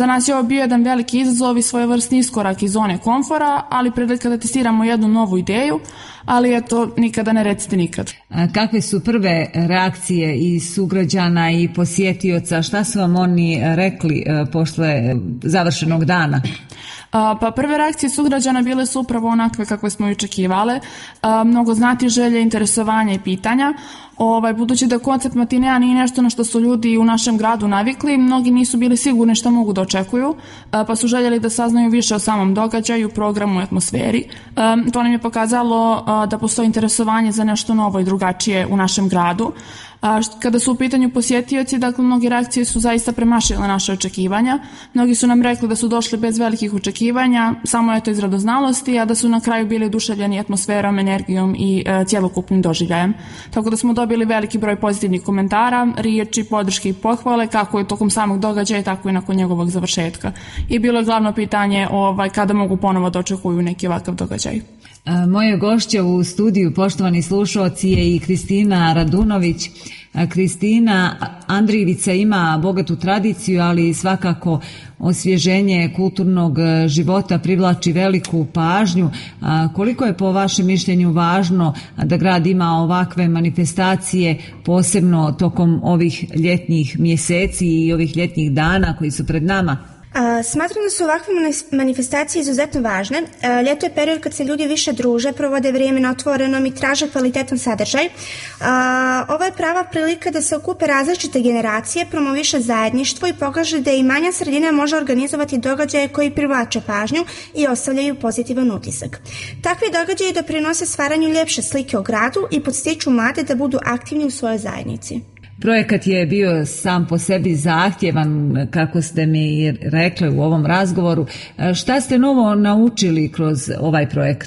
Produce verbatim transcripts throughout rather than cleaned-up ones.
Za nas je ovo bio jedan veliki izazov i svojevrsni iskorak iz zone komfora, ali prilika da testiramo jednu novu ideju, ali eto, nikada ne recite nikad. A kakve su prve reakcije i sugrađana i posjetioca? Šta su vam oni rekli posle završenog dana? Pa prve reakcije sugrađana bile su upravo onakve kakve smo i očekivale, mnogo znatiželje, interesovanja i pitanja. Ovaj, budući da koncept matinea nije nešto na što su ljudi u našem gradu navikli, mnogi nisu bili sigurni šta mogu da očekuju, pa su željeli da saznaju više o samom događaju, programu i atmosferi. To nam je pokazalo da postoji interesovanje za nešto novo i drugačije u našem gradu. Kada su u pitanju posjetioci, dakle, mnogi reakcije su zaista premašile naše očekivanja. Mnogi su nam rekli da su došli bez velikih očekivanja, samo eto iz radoznalosti, a da su na kraju bili oduševljeni atmosferom, energijom i e, cjelokupnim doživljajem. Tako da smo dobili veliki broj pozitivnih komentara, riječi, podrške i pohvale, kako je tokom samog događaja, tako i nakon njegovog završetka. I bilo je glavno pitanje ovaj, kada mogu ponovo da očekuju neki ovakav događaj. Moje gošće u studiju, poštovani slušalci, je i Kristina Radunović. Kristina, Andrijevica ima bogatu tradiciju, ali svakako osvježenje kulturnog života privlači veliku pažnju. Koliko je po vašem mišljenju važno da grad ima ovakve manifestacije, posebno tokom ovih ljetnih mjeseci i ovih ljetnih dana koji su pred nama? A, smatram da su ovakve manifestacije izuzetno važne. A, ljeto je period kad se ljudi više druže, provode vrijeme na otvorenom i traže kvalitetan sadržaj. A, ovo je prava prilika da se okupe različite generacije, promoviše zajedništvo i pokaže da i manja sredina može organizovati događaje koji privlače pažnju i ostavljaju pozitivan utisak. Takvi događaji doprinose stvaranju ljepše slike o gradu i podstiču mlade da budu aktivni u svojoj zajednici. Projekat je bio sam po sebi zahtjevan, kako ste mi rekli u ovom razgovoru. Šta ste novo naučili kroz ovaj projekat?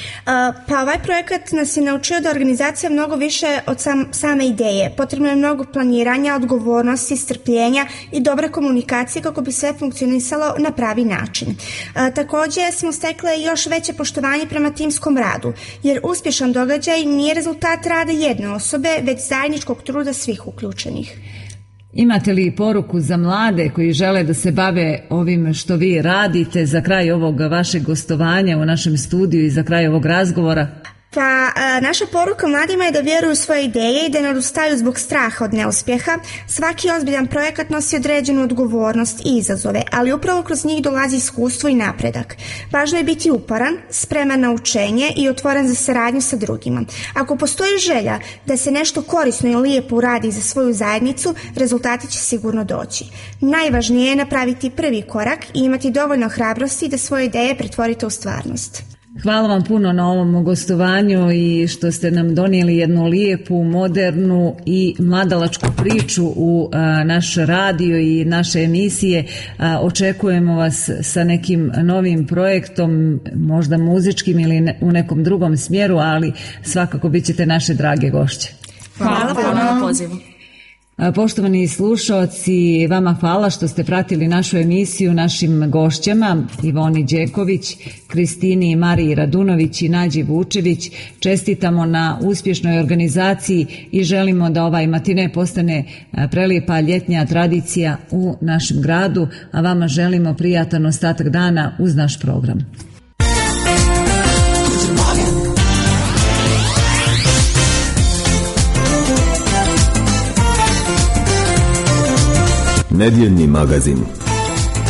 Pa ovaj projekat nas je naučio da organizacija mnogo više od sam, same ideje. Potrebno je mnogo planiranja, odgovornosti, strpljenja i dobre komunikacije kako bi sve funkcionisalo na pravi način. Također smo stekle još veće poštovanje prema timskom radu, jer uspješan događaj nije rezultat rada jedne osobe, već zajedničkog truda svih uključenih. Imate li poruku za mlade koji žele da se bave ovim što vi radite za kraj ovog vašeg gostovanja u našem studiju i za kraj ovog razgovora? Pa a, naša poruka mladima je da vjeruju u svoje ideje i da ne odustaju zbog straha od neuspjeha. Svaki ozbiljan projekat nosi određenu odgovornost i izazove, ali upravo kroz njih dolazi iskustvo i napredak. Važno je biti uporan, spreman na učenje i otvoren za saradnju sa drugima. Ako postoji želja da se nešto korisno i lijepo uradi za svoju zajednicu, rezultati će sigurno doći. Najvažnije je napraviti prvi korak i imati dovoljno hrabrosti da svoje ideje pretvorite u stvarnost. Hvala vam puno na ovom gostovanju i što ste nam donijeli jednu lijepu, modernu i mladalačku priču u a, naš radio i naše emisije. A, očekujemo vas sa nekim novim projektom, možda muzičkim ili ne, u nekom drugom smjeru, ali svakako bit ćete naše drage gošće. Hvala, hvala na pozivu. Poštovani slušaoci, vama hvala što ste pratili našu emisiju. Našim gošćama Ivoni Đeković, Kristini i Mariji Radunović i Nađi Vučević čestitamo na uspješnoj organizaciji i želimo da ovaj matine postane prelijepa ljetnja tradicija u našem gradu, a vama želimo prijatan ostatak dana uz naš program. Nedjeljni magazin.